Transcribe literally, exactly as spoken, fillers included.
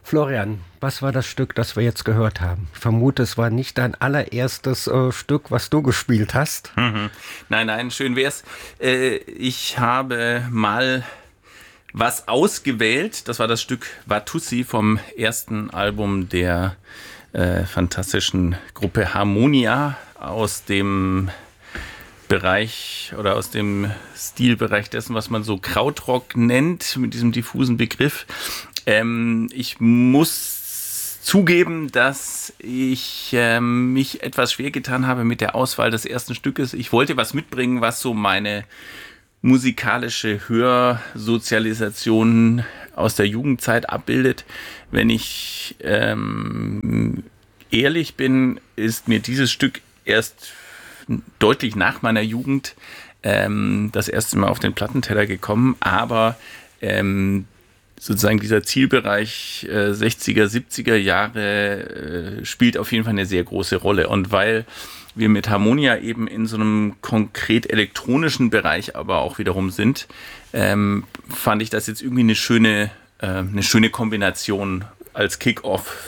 Florian, was war das Stück, das wir jetzt gehört haben? Ich vermute, es war nicht dein allererstes äh, Stück, was du gespielt hast. Mhm. Nein, nein, schön wär's. Äh, ich habe mal was ausgewählt. Das war das Stück Watusi vom ersten Album der äh, fantastischen Gruppe Harmonia aus dem Bereich oder aus dem Stilbereich dessen, was man so Krautrock nennt, mit diesem diffusen Begriff. Ähm, ich muss zugeben, dass ich ähm, mich etwas schwer getan habe mit der Auswahl des ersten Stückes. Ich wollte was mitbringen, was so meine musikalische Hörsozialisation aus der Jugendzeit abbildet. Wenn ich ähm, ehrlich bin, ist mir dieses Stück erst deutlich nach meiner Jugend ähm, das erste Mal auf den Plattenteller gekommen, aber ähm, sozusagen dieser Zielbereich äh, sechziger, siebziger Jahre äh, spielt auf jeden Fall eine sehr große Rolle. Und weil wir mit Harmonia eben in so einem konkret elektronischen Bereich aber auch wiederum sind, ähm, fand ich das jetzt irgendwie eine schöne, äh, eine schöne Kombination als Kick-Off